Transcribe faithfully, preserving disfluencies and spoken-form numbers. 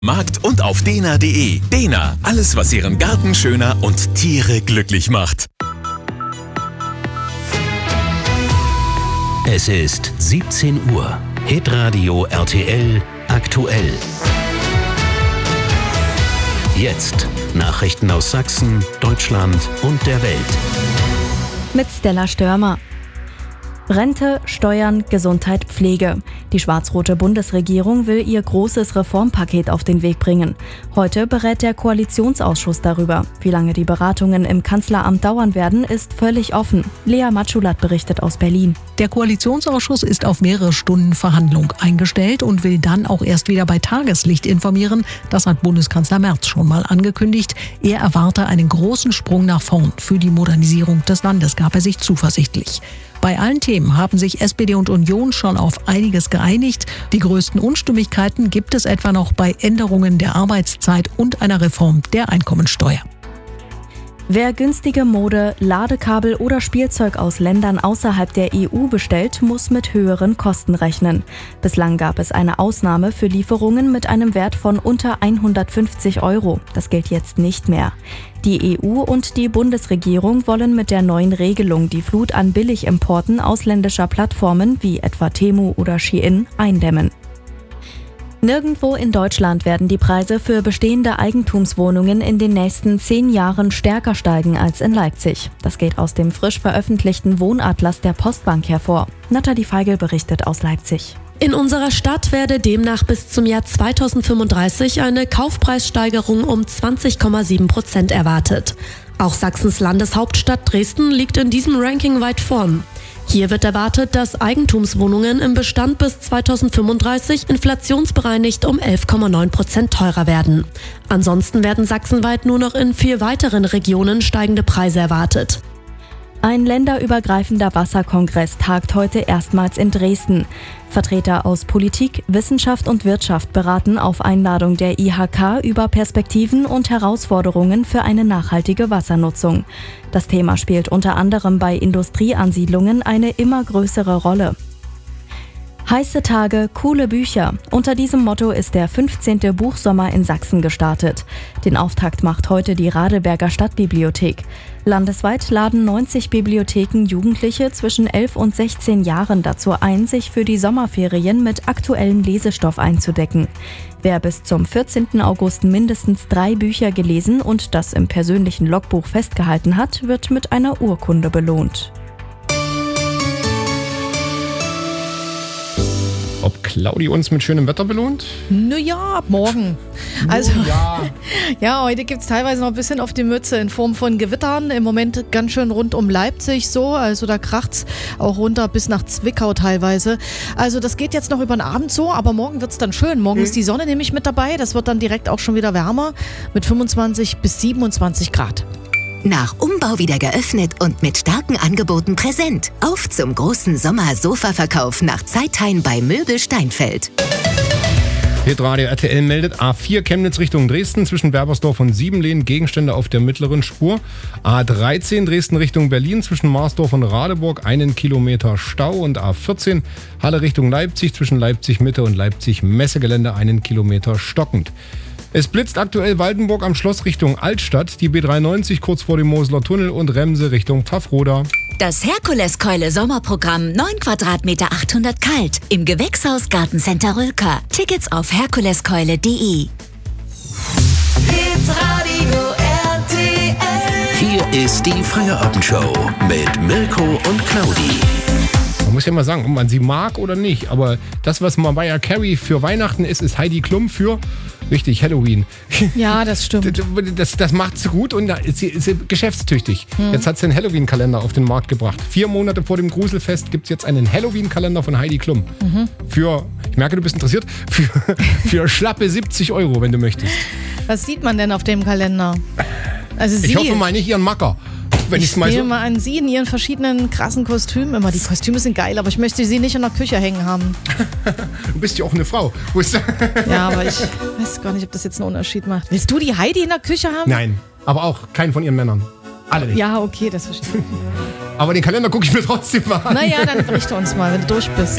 Markt und auf dena punkt de. Dena, alles was Ihren Garten schöner und Tiere glücklich macht. Es ist siebzehn Uhr. Hitradio R T L aktuell. Jetzt Nachrichten aus Sachsen, Deutschland und der Welt. Mit Stella Störmer. Rente, Steuern, Gesundheit, Pflege. Die schwarz-rote Bundesregierung will ihr großes Reformpaket auf den Weg bringen. Heute berät der Koalitionsausschuss darüber. Wie lange die Beratungen im Kanzleramt dauern werden, ist völlig offen. Lea Matschulat berichtet aus Berlin. Der Koalitionsausschuss ist auf mehrere Stunden Verhandlung eingestellt und will dann auch erst wieder bei Tageslicht informieren. Das hat Bundeskanzler Merz schon mal angekündigt. Er erwarte einen großen Sprung nach vorn. Für die Modernisierung des Landes gab er sich zuversichtlich. Bei allen Themen haben sich S P D und Union schon auf einiges geeinigt. Die größten Unstimmigkeiten gibt es etwa noch bei Änderungen der Arbeitszeit und einer Reform der Einkommensteuer. Wer günstige Mode, Ladekabel oder Spielzeug aus Ländern außerhalb der E U bestellt, muss mit höheren Kosten rechnen. Bislang gab es eine Ausnahme für Lieferungen mit einem Wert von unter hundertfünfzig Euro. Das gilt jetzt nicht mehr. Die E U und die Bundesregierung wollen mit der neuen Regelung die Flut an Billigimporten ausländischer Plattformen wie etwa Temu oder Shein eindämmen. Nirgendwo in Deutschland werden die Preise für bestehende Eigentumswohnungen in den nächsten zehn Jahren stärker steigen als in Leipzig. Das geht aus dem frisch veröffentlichten Wohnatlas der Postbank hervor. Nathalie Feigl berichtet aus Leipzig. In unserer Stadt werde demnach bis zum Jahr zweitausendfünfunddreißig eine Kaufpreissteigerung um zwanzig Komma sieben Prozent erwartet. Auch Sachsens Landeshauptstadt Dresden liegt in diesem Ranking weit vorn. Hier wird erwartet, dass Eigentumswohnungen im Bestand bis zweitausendfünfunddreißig inflationsbereinigt um elf Komma neun Prozent teurer werden. Ansonsten werden sachsenweit nur noch in vier weiteren Regionen steigende Preise erwartet. Ein länderübergreifender Wasserkongress tagt heute erstmals in Dresden. Vertreter aus Politik, Wissenschaft und Wirtschaft beraten auf Einladung der I H K über Perspektiven und Herausforderungen für eine nachhaltige Wassernutzung. Das Thema spielt unter anderem bei Industrieansiedlungen eine immer größere Rolle. Heiße Tage, coole Bücher. Unter diesem Motto ist der fünfzehnte Buchsommer in Sachsen gestartet. Den Auftakt macht heute die Radeberger Stadtbibliothek. Landesweit laden neunzig Bibliotheken Jugendliche zwischen elf und sechzehn Jahren dazu ein, sich für die Sommerferien mit aktuellem Lesestoff einzudecken. Wer bis zum vierzehnten August mindestens drei Bücher gelesen und das im persönlichen Logbuch festgehalten hat, wird mit einer Urkunde belohnt. Ob Claudi uns mit schönem Wetter belohnt? Naja, ab morgen. Also, ja. ja, heute gibt es teilweise noch ein bisschen auf die Mütze in Form von Gewittern. Im Moment ganz schön rund um Leipzig so. Also da kracht's auch runter bis nach Zwickau teilweise. Also das geht jetzt noch über den Abend so, aber morgen wird's dann schön. Morgen mhm. ist die Sonne nämlich mit dabei. Das wird dann direkt auch schon wieder wärmer mit fünfundzwanzig bis siebenundzwanzig Grad. Nach Umbau wieder geöffnet und mit starken Angeboten präsent. Auf zum großen Sommer-Sofa-Verkauf nach Zeithain bei Möbel Steinfeld. Hitradio R T L meldet A vier Chemnitz Richtung Dresden zwischen Berbersdorf und Siebenlehn Gegenstände auf der mittleren Spur. A dreizehn Dresden Richtung Berlin zwischen Marsdorf und Radeburg einen Kilometer Stau und A vierzehn Halle Richtung Leipzig zwischen Leipzig Mitte und Leipzig Messegelände einen Kilometer stockend. Es blitzt aktuell Waldenburg am Schloss Richtung Altstadt, die B dreiundneunzig kurz vor dem Moseler Tunnel und Remse Richtung Pfaffroda. Das Herkuleskeule Sommerprogramm neun Quadratmeter achthundert kalt im Gewächshaus Gartencenter Rülker. Tickets auf herkuleskeule punkt de. Hier ist die Feierabendshow mit Mirko und Claudi. Man muss ja mal sagen, ob man sie mag oder nicht, aber das, was Mariah Carey für Weihnachten ist, ist Heidi Klum für, richtig, Halloween. Ja, das stimmt. Das, das macht sie gut und sie ist geschäftstüchtig. Hm. Jetzt hat sie einen Halloween-Kalender auf den Markt gebracht. Vier Monate vor dem Gruselfest gibt es jetzt einen Halloween-Kalender von Heidi Klum. Mhm. Für, ich merke, du bist interessiert, für, für schlappe siebzig Euro, wenn du möchtest. Was sieht man denn auf dem Kalender? Also sie, ich hoffe mal nicht ihren Macker. Wenn ich mal sehe so mal an Sie in Ihren verschiedenen krassen Kostümen immer. Die Kostüme sind geil, aber ich möchte Sie nicht in der Küche hängen haben. Du bist ja auch eine Frau. Ja, aber ich weiß gar nicht, ob das jetzt einen Unterschied macht. Willst du die Heidi in der Küche haben? Nein, aber auch keinen von ihren Männern. Alle nicht. Ja, okay, das verstehe ich. Aber den Kalender gucke ich mir trotzdem mal an. Naja, dann berichte uns mal, wenn du durch bist.